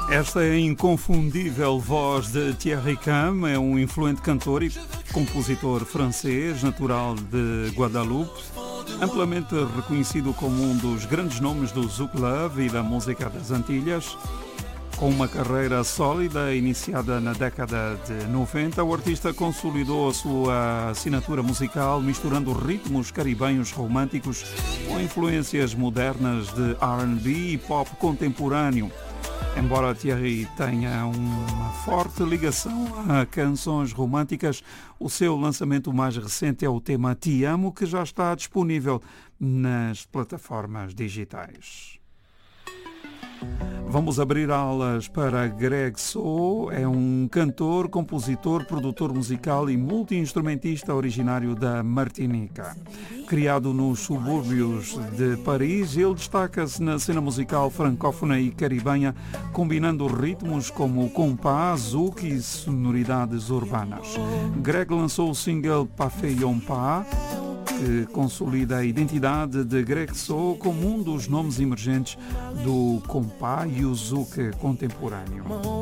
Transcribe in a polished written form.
Esta é a inconfundível voz de Thierry Cam, é um influente cantor e compositor francês, natural de Guadalupe, amplamente reconhecido como um dos grandes nomes do Zouk Love e da música das Antilhas. Com uma carreira sólida iniciada na década de 90, o artista consolidou a sua assinatura musical misturando ritmos caribenhos românticos com influências modernas de R&B e pop contemporâneo. Embora Thierry tenha uma forte ligação a canções românticas, o seu lançamento mais recente é o tema Te Amo, que já está disponível nas plataformas digitais. Vamos abrir aulas para Greg Soul, é um cantor, compositor, produtor musical e multi-instrumentista originário da Martinica. Criado nos subúrbios de Paris, ele destaca-se na cena musical francófona e caribenha, combinando ritmos como compá, zouk e sonoridades urbanas. Greg lançou o single Pafeyon Pa, que consolida a identidade de Greg Soul como um dos nomes emergentes do compá e o zouk contemporâneo.